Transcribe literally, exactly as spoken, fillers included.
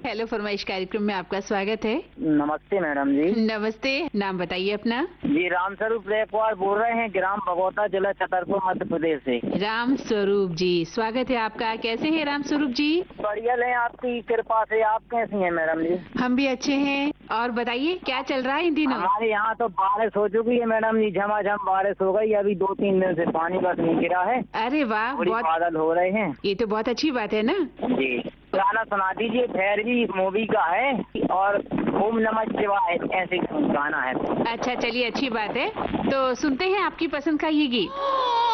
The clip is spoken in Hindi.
हेलो फरमाइश कार्यक्रम में आपका स्वागत है। नमस्ते मैडम जी। नमस्ते, नाम बताइए अपना। जी राम स्वरूप रेकवार बोल रहे हैं, ग्राम भगोता, जिला छतरपुर, मध्य प्रदेश से। राम स्वरूप जी, स्वागत है आपका। कैसे हैं राम स्वरूप जी? बढ़िया है, आपकी कृपा से। आप कैसी हैं मैडम जी? हम भी अच्छे हैं। और बताइए क्या चल रहा है इन दिनों? हमारे यहाँ तो बारिश हो चुकी है मैडम जी, झमाझम बारिश हो गई। अभी दो तीन दिन से पानी बस नहीं गिरा है। अरे वाह, बहुत बादल हो रहे हैं। ये तो बहुत अच्छी बात है ना। जी, गाना सुना दीजिए। भैरवी मूवी का है और ओम नमः शिवाय ऐसे गाना है। अच्छा चलिए, अच्छी बात है। तो सुनते हैं आपकी पसंद का ये गीत।